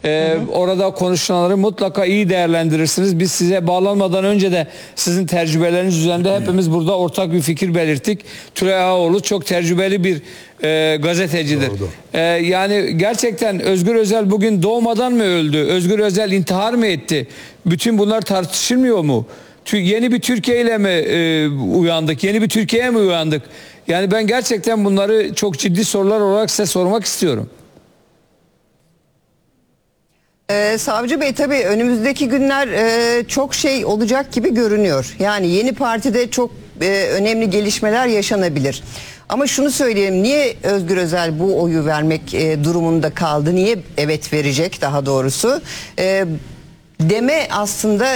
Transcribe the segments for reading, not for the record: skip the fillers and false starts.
Orada konuşulanları mutlaka iyi değerlendirirsiniz. Biz size bağlanmadan önce de sizin tecrübeleriniz üzerinde hepimiz burada ortak bir fikir belirttik. Tülay Ağaoğlu çok tecrübeli bir gazetecidir. Yani gerçekten Özgür Özel bugün doğmadan mı öldü? Özgür Özel intihar mı etti? Bütün bunlar tartışılmıyor mu? Yeni bir Türkiye ile mi uyandık? Yeni bir Türkiye'ye mi uyandık? Yani ben gerçekten bunları çok ciddi sorular olarak size sormak istiyorum. Savcı Bey, tabii önümüzdeki günler çok şey olacak gibi görünüyor. Yani yeni partide çok önemli gelişmeler yaşanabilir. Ama şunu söyleyeyim, niye Özgür Özel bu oyu vermek durumunda kaldı? Niye evet verecek daha doğrusu? Deme aslında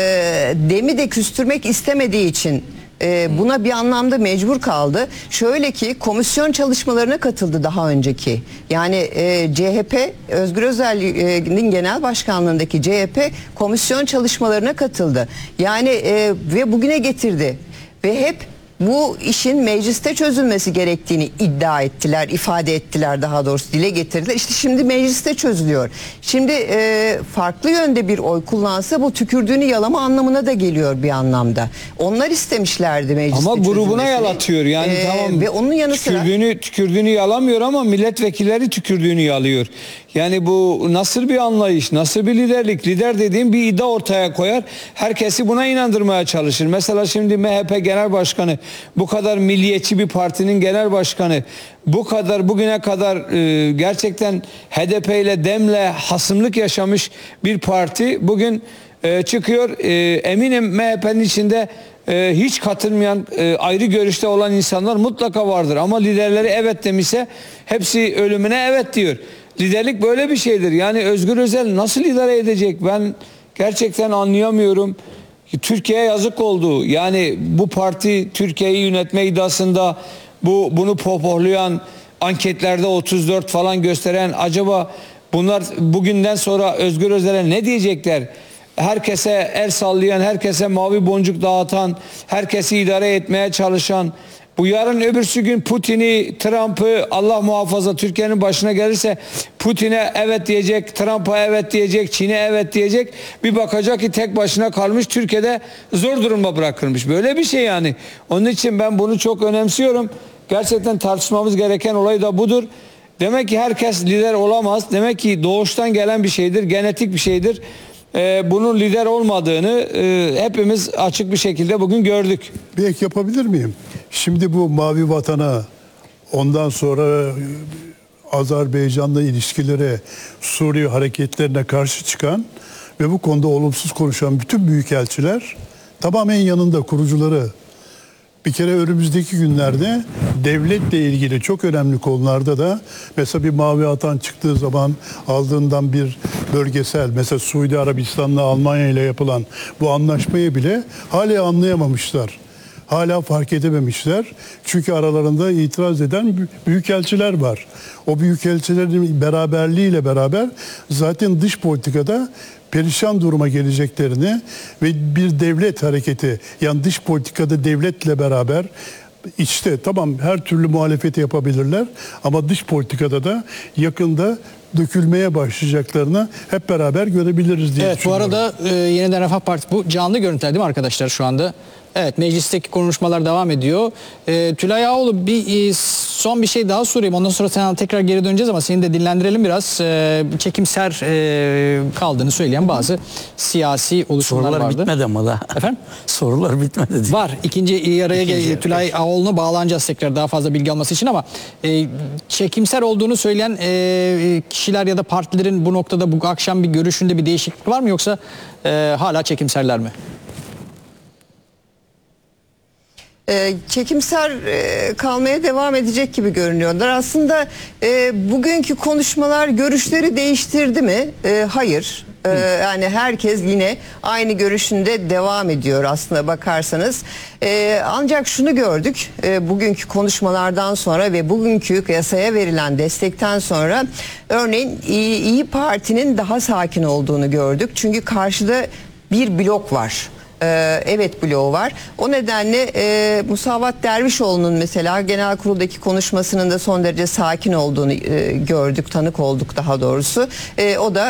Dem'i de küstürmek istemediği için buna bir anlamda mecbur kaldı. Şöyle ki komisyon çalışmalarına katıldı daha önceki. Yani CHP, Özgür Özel'in genel başkanlığındaki CHP komisyon çalışmalarına katıldı. Yani ve bugüne getirdi. Ve hep bu işin mecliste çözülmesi gerektiğini iddia ettiler, ifade ettiler, daha doğrusu dile getirdiler. İşte şimdi mecliste çözülüyor. Şimdi farklı yönde bir oy kullansa bu tükürdüğünü yalama anlamına da geliyor bir anlamda. Onlar istemişlerdi mecliste ama grubuna çözülmesini. yalatıyor. Yani tamam, ve onun yanı sıra tükürdüğünü yalamıyor ama milletvekilleri tükürdüğünü yalıyor. Yani bu nasıl bir anlayış, nasıl bir liderlik? Lider dediğim bir iddia ortaya koyar. Herkesi buna inandırmaya çalışır. Mesela şimdi MHP Genel Başkanı, bu kadar milliyetçi bir partinin genel başkanı, bu kadar bugüne kadar gerçekten HDP ile DEM'le hasımlık yaşamış bir parti bugün çıkıyor. Eminim MHP'nin içinde hiç katılmayan, ayrı görüşte olan insanlar mutlaka vardır. Ama liderleri evet demişse hepsi ölümüne evet diyor. Liderlik böyle bir şeydir. Yani Özgür Özel nasıl idare edecek? Ben gerçekten anlayamıyorum. Türkiye'ye yazık oldu. Yani bu parti Türkiye'yi yönetme iddiasında bunu pohpohlayan, anketlerde 34 falan gösteren, acaba bunlar bugünden sonra Özgür Özel'e ne diyecekler? Herkese el sallayan, herkese mavi boncuk dağıtan, herkesi idare etmeye çalışan, bu yarın öbürsü gün Putin'i, Trump'ı, Allah muhafaza Türkiye'nin başına gelirse Putin'e evet diyecek, Trump'a evet diyecek, Çin'e evet diyecek. Bir bakacak ki tek başına kalmış, Türkiye'de zor durumda bırakılmış. Böyle bir şey yani. Onun için ben bunu çok önemsiyorum. Gerçekten tartışmamız gereken olay da budur. Demek ki herkes lider olamaz. Demek ki doğuştan gelen bir şeydir, genetik bir şeydir. Bunun lider olmadığını hepimiz açık bir şekilde bugün gördük. Bir ek yapabilir miyim? Şimdi bu Mavi Vatan'a, ondan sonra Azerbaycan'la ilişkilere, Suriye hareketlerine karşı çıkan ve bu konuda olumsuz konuşan bütün büyükelçiler tamamen yanında, kurucuları. Bir kere önümüzdeki günlerde devletle ilgili çok önemli konularda da mesela bir Mavi Vatan çıktığı zaman aldığından bir bölgesel, mesela Suudi Arabistan'la Almanya ile yapılan bu anlaşmayı bile hala anlayamamışlar. Hala fark edememişler. Çünkü aralarında itiraz eden büyükelçiler var. O büyükelçilerin beraberliğiyle beraber zaten dış politikada perişan duruma geleceklerini ve bir devlet hareketi, yani dış politikada devletle beraber işte tamam her türlü muhalefeti yapabilirler ama dış politikada da yakında dökülmeye başlayacaklarını hep beraber görebiliriz diye düşünüyorum. Bu arada Yeniden Refah Partisi, bu canlı görüntüler değil mi arkadaşlar şu anda? Evet, meclisteki konuşmalar devam ediyor. Tülay Ağaoğlu, son bir şey daha sorayım. Ondan sonra sana tekrar geri döneceğiz ama seni de dinlendirelim biraz. Çekimser kaldığını söyleyen bazı siyasi oluşumlar Sorular vardı. bitmedi ama da. Efendim? Sorular bitmedi. Var. İkinci araya Tülay Ağaoğlu'na bağlanacağız tekrar daha fazla bilgi alması için ama çekimser olduğunu söyleyen kişiler ya da partilerin bu noktada bu akşam bir görüşünde bir değişiklik var mı, yoksa hala çekimserler mi? Çekimser kalmaya devam edecek gibi görünüyorlar. Aslında bugünkü konuşmalar görüşleri değiştirdi mi? Hayır. Yani herkes yine aynı görüşünde devam ediyor aslında bakarsanız. Ancak şunu gördük bugünkü konuşmalardan sonra ve bugünkü yasaya verilen destekten sonra, örneğin İyi Parti'nin daha sakin olduğunu gördük. Çünkü karşıda bir blok var. Evet bloğu var. O nedenle Musavat Dervişoğlu'nun mesela genel kuruldaki konuşmasının da son derece sakin olduğunu gördük, tanık olduk daha doğrusu. O da